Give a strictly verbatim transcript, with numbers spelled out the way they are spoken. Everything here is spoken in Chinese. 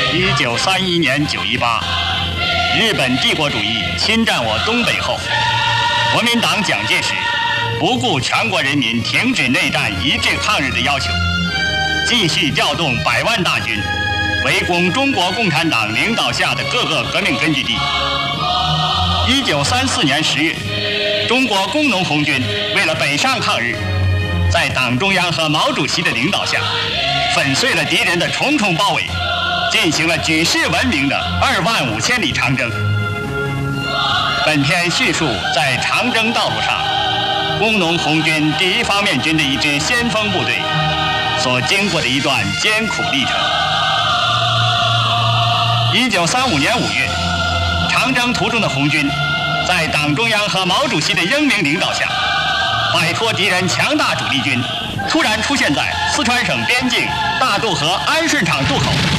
一九三一年九一八，日本帝国主义侵占我东北后，国民党蒋介石不顾全国人民停止内战、一致抗日的要求，继续调动百万大军，围攻中国共产党领导下的各个革命根据地。一九三四年十月，中国工农红军为了北上抗日，在党中央和毛主席的领导下，粉碎了敌人的重重包围，进行了举世闻名的二万五千里长征。本篇叙述在长征道路上，工农红军第一方面军的一支先锋部队所经过的一段艰苦历程。一九三五年五月，长征途中的红军，在党中央和毛主席的英明领导下，摆脱敌人强大主力军，突然出现在四川省边境大渡河安顺场渡口。